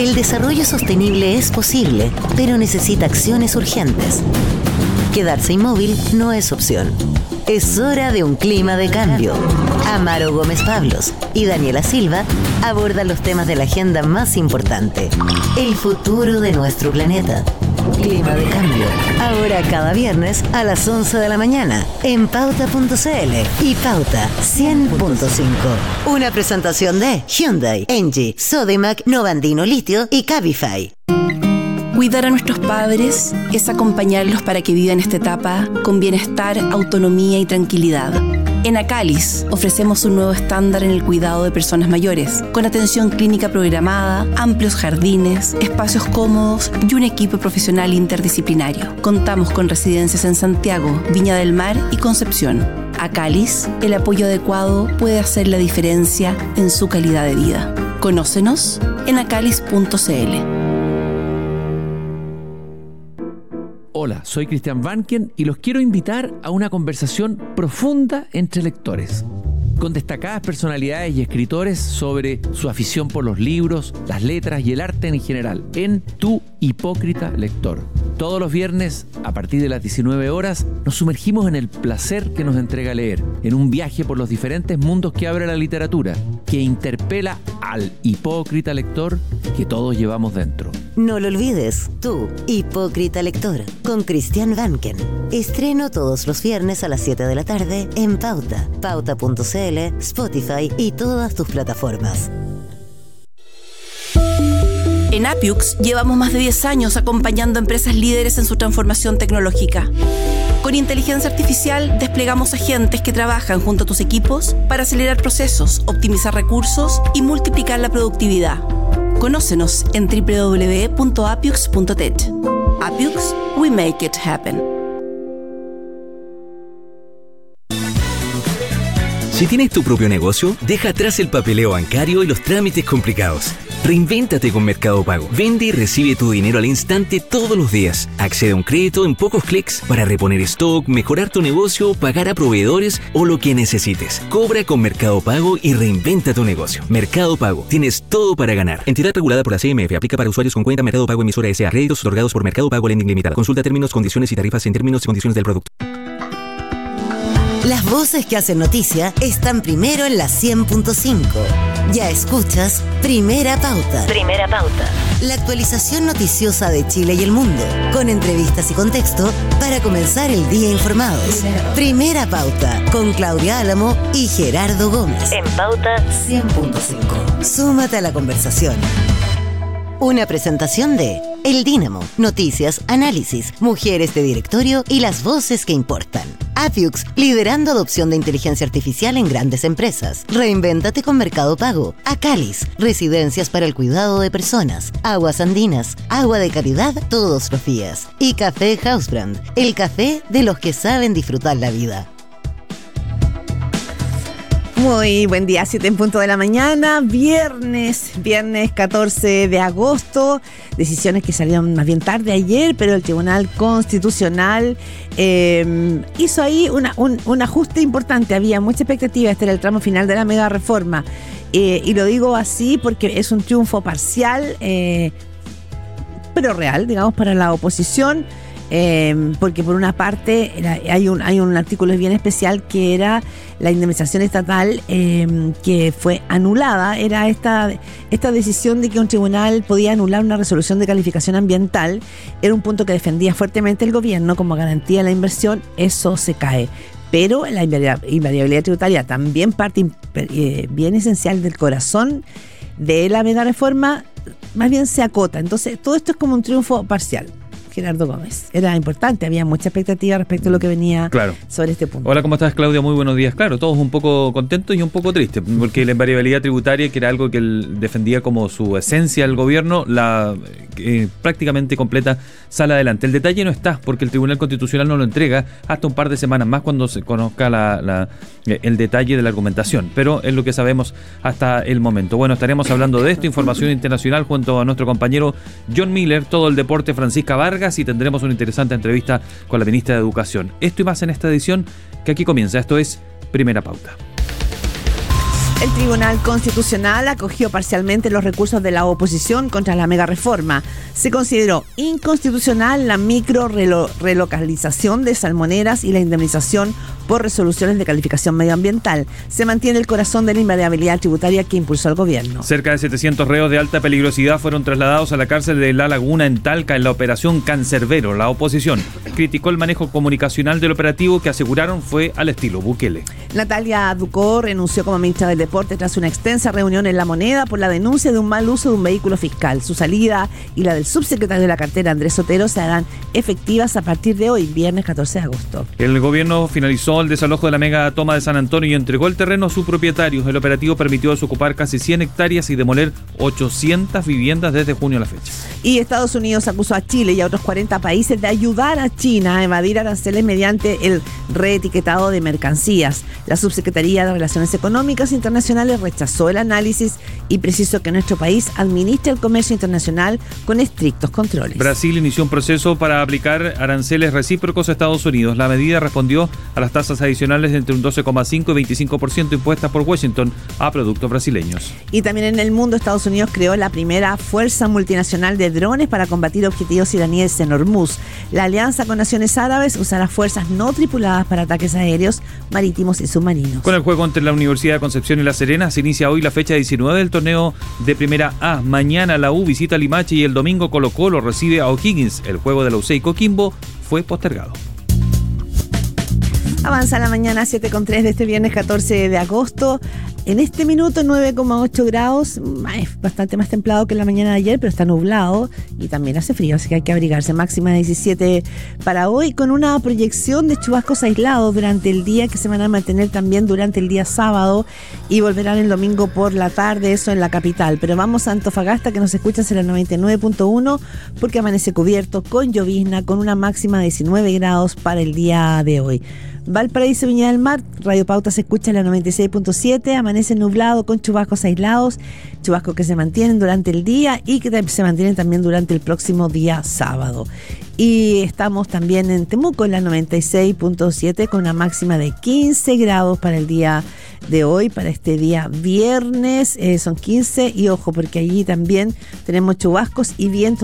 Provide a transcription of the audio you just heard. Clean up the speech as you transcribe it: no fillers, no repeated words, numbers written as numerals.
El desarrollo sostenible es posible, pero necesita acciones urgentes. Quedarse inmóvil no es opción. Es hora de un clima de cambio. Amaro Gómez Pablos y Daniela Silva abordan los temas de la agenda más importante. El futuro de nuestro planeta. Clima de cambio. Ahora cada viernes a las 11 de la mañana en Pauta.cl y Pauta 100.5. Una presentación de Hyundai, Engie, Sodimac, Novandino Litio y Cabify. Cuidar a nuestros padres es acompañarlos para que vivan esta etapa con bienestar, autonomía y tranquilidad. En Acalis ofrecemos un nuevo estándar en el cuidado de personas mayores, con atención clínica programada, amplios jardines, espacios cómodos y un equipo profesional interdisciplinario. Contamos con residencias en Santiago, Viña del Mar y Concepción. Acalis, el apoyo adecuado puede hacer la diferencia en su calidad de vida. Conócenos en acalis.cl. Hola, soy Cristian Vanken y los quiero invitar a una conversación profunda entre lectores, con destacadas personalidades y escritores sobre su afición por los libros, las letras y el arte en general, en Tu Hipócrita Lector. Todos los viernes, a partir de las 19 horas, nos sumergimos en el placer que nos entrega leer, en un viaje por los diferentes mundos que abre la literatura, que interpela al hipócrita lector que todos llevamos dentro. No lo olvides, Tu Hipócrita Lector, con Cristian Vanken. Estreno todos los viernes a las 7 de la tarde en Pauta, Pauta.cl, Spotify y todas tus plataformas. En Appiux llevamos más de 10 años acompañando a empresas líderes en su transformación tecnológica. Con inteligencia artificial desplegamos agentes que trabajan junto a tus equipos para acelerar procesos, optimizar recursos y multiplicar la productividad. Conócenos en www.appiux.tech. Appiux, we make it happen. Si tienes tu propio negocio, deja atrás el papeleo bancario y los trámites complicados. Reinvéntate con Mercado Pago. Vende y recibe tu dinero al instante todos los días. Accede a un crédito en pocos clics para reponer stock, mejorar tu negocio, pagar a proveedores o lo que necesites. Cobra con Mercado Pago y reinventa tu negocio. Mercado Pago. Tienes todo para ganar. Entidad regulada por la CMF. Aplica para usuarios con cuenta Mercado Pago emisora S.A. Créditos otorgados por Mercado Pago Lending Limitada. Consulta términos, condiciones y tarifas en términos y condiciones del producto. Las voces que hacen noticia están primero en la 100.5. Ya escuchas Primera Pauta. Primera Pauta. La actualización noticiosa de Chile y el mundo, con entrevistas y contexto para comenzar el día informados. Primera Pauta, con Claudia Álamo y Gerardo Gómez. En Pauta 100.5. Súmate a la conversación. Una presentación de El Dínamo, noticias, análisis, mujeres de directorio y las voces que importan. Appiux, liderando adopción de inteligencia artificial en grandes empresas. Reinvéntate con Mercado Pago. Acalis, residencias para el cuidado de personas. Aguas Andinas, agua de calidad todos los días. Y Café Hausbrand, el café de los que saben disfrutar la vida. Muy buen día, 7 en punto de la mañana, viernes 14 de agosto, decisiones que salieron más bien tarde ayer, pero el Tribunal Constitucional hizo ahí un ajuste importante. Había mucha expectativa, este era el tramo final de la mega reforma, y lo digo así porque es un triunfo parcial, pero real, digamos, para la oposición. Porque por una parte hay un artículo bien especial que era la indemnización estatal que fue anulada. Era esta decisión de que un tribunal podía anular una resolución de calificación ambiental. Era un punto que defendía fuertemente el gobierno como garantía de la inversión. Eso se cae. Pero la invariabilidad tributaria, también parte bien esencial del corazón de la mega reforma, más bien se acota. Entonces todo esto es como un triunfo parcial. Gerardo Gómez. Era importante, había mucha expectativa respecto a lo que venía sobre este punto. Hola, ¿cómo estás, Claudia? Muy buenos días. Claro, todos un poco contentos y un poco tristes, porque la invariabilidad tributaria, que era algo que él defendía como su esencia el gobierno, la prácticamente completa sale adelante. El detalle no está, porque el Tribunal Constitucional no lo entrega hasta un par de semanas más cuando se conozca el detalle de la argumentación, pero es lo que sabemos hasta el momento. Bueno, estaremos hablando de esto, información internacional, junto a nuestro compañero John Miller, todo el deporte, Francisca Vargas, y tendremos una interesante entrevista con la ministra de Educación. Esto y más en esta edición que aquí comienza. Esto es Primera Pauta. El Tribunal Constitucional acogió parcialmente los recursos de la oposición contra la mega reforma. Se consideró inconstitucional la micro relocalización de salmoneras y la indemnización por resoluciones de calificación medioambiental. Se mantiene el corazón de la invariabilidad tributaria que impulsó el gobierno. Cerca de 700 reos de alta peligrosidad fueron trasladados a la cárcel de La Laguna en Talca en la operación Cancerbero. La oposición criticó el manejo comunicacional del operativo que aseguraron fue al estilo Bukele. Natalia Ducó renunció como ministra del Deporte tras una extensa reunión en La Moneda por la denuncia de un mal uso de un vehículo fiscal. Su salida y la del subsecretario de la cartera, Andrés Sotero, se harán efectivas a partir de hoy, viernes 14 de agosto. El gobierno finalizó el desalojo de la mega toma de San Antonio y entregó el terreno a su propietario. El operativo permitió desocupar casi 100 hectáreas y demoler 800 viviendas desde junio a la fecha. Y Estados Unidos acusó a Chile y a otros 40 países de ayudar a China a evadir aranceles mediante el reetiquetado de mercancías. La Subsecretaría de Relaciones Económicas Internacionales rechazó el análisis y precisó que nuestro país administra el comercio internacional con estrictos controles. Brasil inició un proceso para aplicar aranceles recíprocos a Estados Unidos. La medida respondió a las tasas adicionales de entre un 12,5 y 25% impuestas por Washington a productos brasileños. Y también en el mundo, Estados Unidos creó la primera fuerza multinacional de drones para combatir objetivos iraníes en Hormuz. La alianza con naciones árabes usará fuerzas no tripuladas para ataques aéreos, marítimos y submarinos. Con el juego entre la Universidad de Concepción y La Serena se inicia hoy la fecha 19 del torneo de Primera A. Mañana la U visita Limache y el domingo Colo-Colo recibe a O'Higgins. El juego de la UC y Coquimbo fue postergado. Avanza la mañana 7:03 de este viernes 14 de agosto. En este minuto 9,8 grados, es bastante más templado que la mañana de ayer, pero está nublado y también hace frío, así que hay que abrigarse. Máxima de 17 para hoy, con una proyección de chubascos aislados durante el día que se van a mantener también durante el día sábado y volverán el domingo por la tarde, eso en la capital. Pero vamos a Antofagasta, que nos escuchas en la 99.1, porque amanece cubierto con llovizna, con una máxima de 19 grados para el día de hoy. Valparaíso, Viña del Mar, Radio Pauta se escucha en la 96.7, amanece nublado con chubascos aislados, chubascos que se mantienen durante el día y que se mantienen también durante el próximo día sábado. Y estamos también en Temuco en la 96.7 con una máxima de 15 grados para el día de hoy, para este día viernes, son 15 y ojo porque allí también tenemos chubascos y vientos